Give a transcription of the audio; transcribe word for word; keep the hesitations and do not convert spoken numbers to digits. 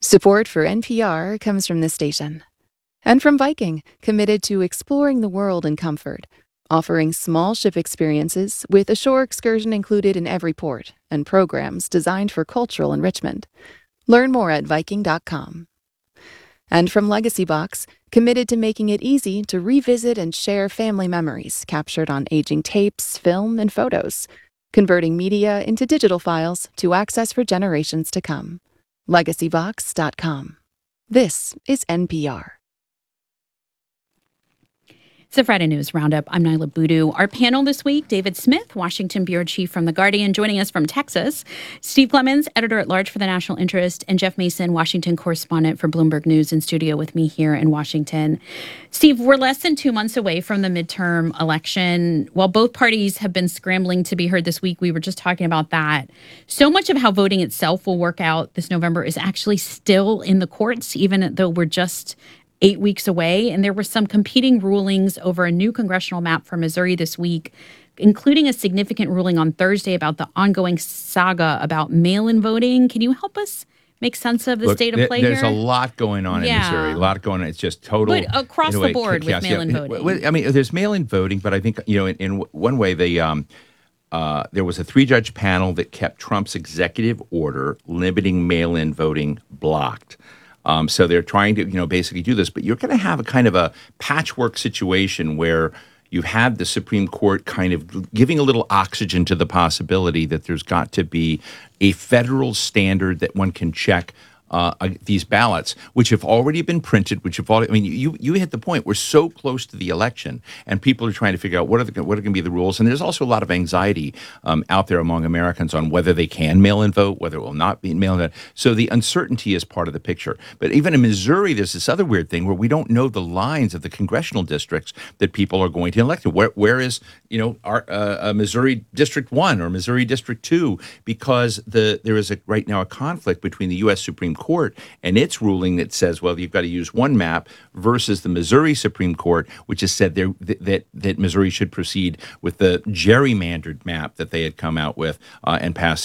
Support for N P R comes from this station. And from Viking, committed to exploring the world in comfort, offering small ship experiences with a shore excursion included in every port and programs designed for cultural enrichment. Learn more at Viking dot com. And from Legacy Box, committed to making it easy to revisit and share family memories captured on aging tapes, film, and photos, converting media into digital files to access for generations to come. Legacy Box dot com. This is N P R. It's the Friday News Roundup. I'm Nyla Boodoo. Our panel this week, David Smith, Washington bureau chief from The Guardian, joining us from Texas. Steve Clemons, editor-at-large for The National Interest, and Jeff Mason, Washington correspondent for Bloomberg News, in studio with me here in Washington. Steve, we're less than two months away from the midterm election. While both parties have been scrambling to be heard this week, we were just talking about that. So much of how voting itself will work out this November is actually still in the courts, even though we're just eight weeks away. And there were some competing rulings over a new congressional map for Missouri this week, including a significant ruling on Thursday about the ongoing saga about mail-in voting. Can you help us make sense of the Look, state of play th- there's here? There's a lot going on yeah. in Missouri, a lot going on. It's just total. But across the board with mail-in yeah. voting. I mean, there's mail-in voting, but I think, you know, in, in one way, they, um, uh, there was a three-judge panel that kept Trump's executive order limiting mail-in voting blocked. Um, so they're trying to, you know, basically do this, but you're going to have a kind of a patchwork situation where you have the Supreme Court kind of giving a little oxygen to the possibility that there's got to be a federal standard that one can check uh, these ballots, which have already been printed, which have already, I mean, you you hit the point. We're so close to the election, and people are trying to figure out what are the, what are going to be the rules. And there's also a lot of anxiety um, out there among Americans on whether they can mail in vote, whether it will not be mail in vote. So the uncertainty is part of the picture. But even in Missouri, there's this other weird thing where we don't know the lines of the congressional districts that people are going to elect. Where where is, you know, our uh, uh, Missouri District One or Missouri District Two? Because the there is a right now a conflict between the U S Supreme Court and its ruling that says, well, you've got to use one map versus the Missouri Supreme Court, which has said there that, that that Missouri should proceed with the gerrymandered map that they had come out with uh, and passed